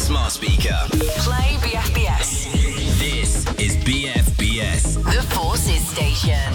smart speaker. Play BFBS. This is BFBS. The Forces Station.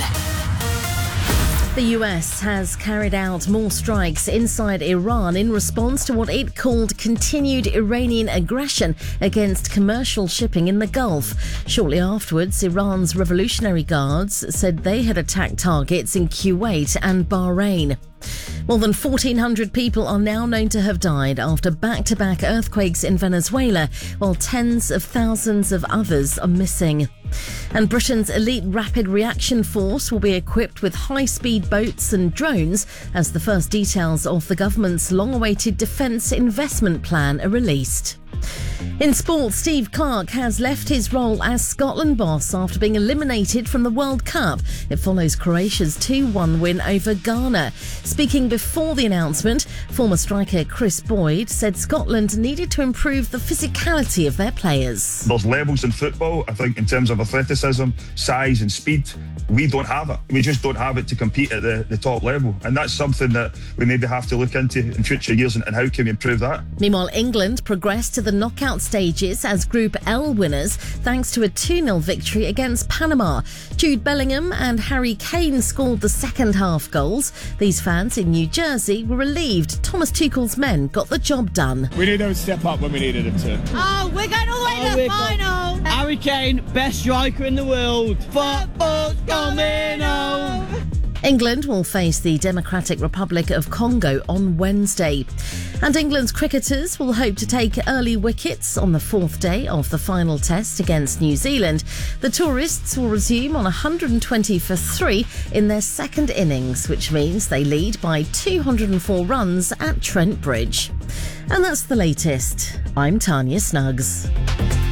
The US has carried out more strikes inside Iran in response to what it called continued Iranian aggression against commercial shipping in the Gulf. Shortly afterwards, Iran's Revolutionary Guards said they had attacked targets in Kuwait and Bahrain. More than 1,400 people are now known to have died after back-to-back earthquakes in Venezuela, while tens of thousands of others are missing. And Britain's elite rapid reaction force will be equipped with high-speed boats and drones as the first details of the government's long-awaited defence investment plan are released. In sport, Steve Clarke has left his role as Scotland boss after being eliminated from the World Cup. It follows Croatia's 2-1 win over Ghana. Speaking before the announcement, former striker Chris Boyd said Scotland needed to improve the physicality of their players. There's levels in football, I think, in terms of athleticism, size and speed. We don't have it. We just don't have it to compete at the top level. And that's something that we maybe have to look into in future years and how can we improve that. Meanwhile, England progressed to the knockout stages as Group L winners thanks to a 2-0 victory against Panama. Jude Bellingham and Harry Kane scored the second half goals. These fans in New Jersey were relieved Thomas Tuchel's men got the job done. We need them to step up when we needed them to. Oh, we're going all the way to the final. Harry Kane, best striker in the world. Football's coming home. England will face the Democratic Republic of Congo on Wednesday. And England's cricketers will hope to take early wickets on the fourth day of the final test against New Zealand. The tourists will resume on 120 for 3 in their second innings, which means they lead by 204 runs at Trent Bridge. And that's the latest. I'm Tanya Snuggs.